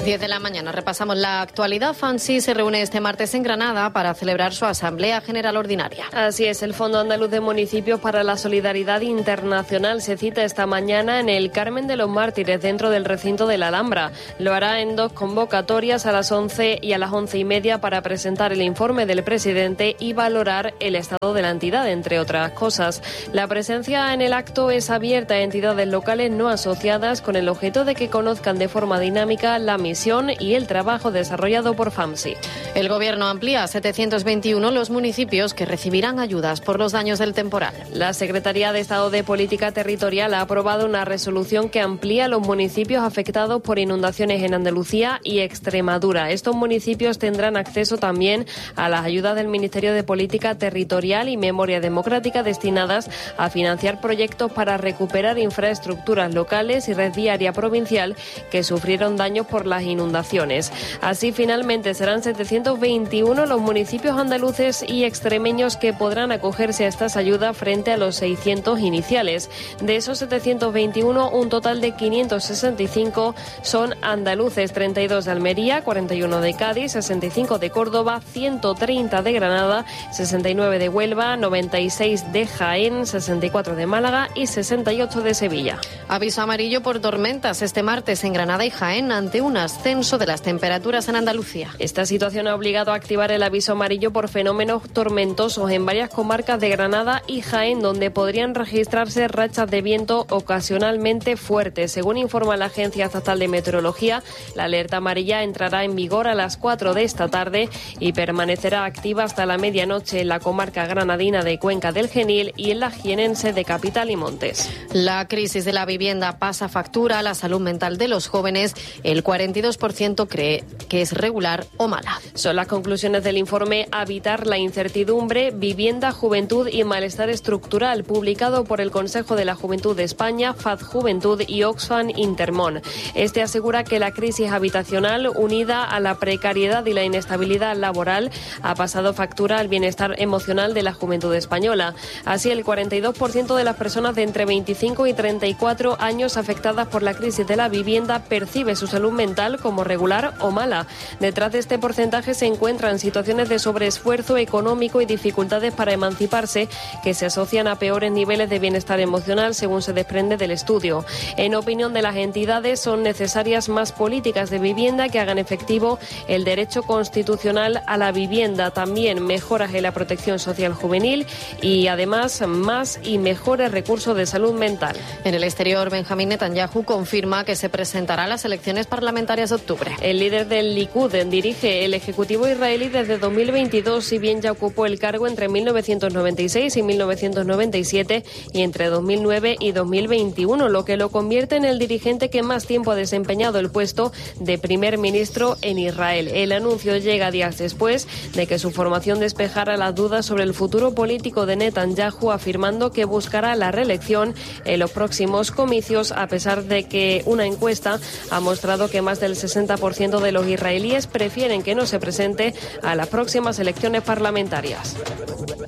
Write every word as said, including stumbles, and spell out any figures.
diez de la mañana repasamos la actualidad. FAMSI se reúne este martes en Granada para celebrar su Asamblea General Ordinaria. Así es, el Fondo Andaluz de Municipios para la Solidaridad Internacional se cita esta mañana en el Carmen de los Mártires, dentro del recinto de la Alhambra. Lo hará en dos convocatorias, a las once y a las once y media, para presentar el informe del presidente y valorar el estado de la entidad, entre otras cosas. La presencia en el acto es abierta a entidades locales no asociadas, con el objeto de que conozcan de forma dinámica la misión y el trabajo desarrollado por FAMSI. El Gobierno amplía a setecientos veintiuno los municipios que recibirán ayudas por los daños del temporal. La Secretaría de Estado de Política Territorial ha aprobado una resolución que amplía los municipios afectados por inundaciones en Andalucía y Extremadura. Estos municipios tendrán acceso también a las ayudas del Ministerio de Política Territorial y Memoria Democrática destinadas a financiar proyectos para recuperar infraestructuras locales y red viaria provincial que sufrieron daños por las inundaciones. Así, finalmente, serán setecientos veintiuno los municipios andaluces y extremeños que podrán acogerse a estas ayudas frente a los seiscientos iniciales. De esos setecientos veintiuno, un total de quinientos sesenta y cinco son andaluces, treinta y dos de Almería, cuarenta y uno de Cádiz, sesenta y cinco de Córdoba, ciento treinta de Granada, sesenta y nueve de Huelva, noventa y seis de Jaén, sesenta y cuatro de Málaga y sesenta y ocho de Sevilla. Aviso amarillo por tormentas este martes en Granada y Jaén, ante un ascenso de las temperaturas en Andalucía. Esta situación ha obligado a activar el aviso amarillo por fenómenos tormentosos en varias comarcas de Granada y Jaén, donde podrían registrarse rachas de viento ocasionalmente fuertes. Según informa la Agencia Estatal de Meteorología, la alerta amarilla entrará en vigor a las cuatro de esta tarde y permanecerá activa hasta la medianoche en la comarca granadina de Cuenca del Genil y en la jienense de Capital y Montes. La crisis de la vivienda pasa factura a la salud mental de los jóvenes. El cuarenta y dos por ciento cree que es regular o mala. Son las conclusiones del informe Habitar la incertidumbre, vivienda, juventud y malestar estructural, publicado por el Consejo de la Juventud de España, FAD-Juventud y Oxfam Intermón. Este asegura que la crisis habitacional, unida a la precariedad y la inestabilidad laboral, ha pasado factura al bienestar emocional de la juventud española. Así, el cuarenta y dos por ciento de las personas de entre veinticinco y treinta y cuatro años afectadas por la crisis de la vivienda percibe su salud mental como regular o mala. Detrás de este porcentaje se encuentran situaciones de sobreesfuerzo económico y dificultades para emanciparse, que se asocian a peores niveles de bienestar emocional, según se desprende del estudio. En opinión de las entidades, son necesarias más políticas de vivienda que hagan efectivo el derecho constitucional a la vivienda, también mejoras en la protección social juvenil y, además, más y mejores recursos de salud mental. En el exterior, Benjamín Netanyahu confirma que se presentará a las elecciones parlamentarias de octubre. El líder del Likud dirige el Ejecutivo israelí desde dos mil veintidós, si bien ya ocupó el cargo entre mil novecientos noventa y seis y mil novecientos noventa y siete y entre dos mil nueve y dos mil veintiuno, lo que lo convierte en el dirigente que más tiempo ha desempeñado el puesto de primer ministro en Israel. El anuncio llega días después de que su formación despejara las dudas sobre el futuro político de Netanyahu, afirmando que buscará la reelección en los próximos comicios, a pesar de que una encuesta ha mostrado que más del sesenta por ciento de los israelíes prefieren que no se presente a las próximas elecciones parlamentarias.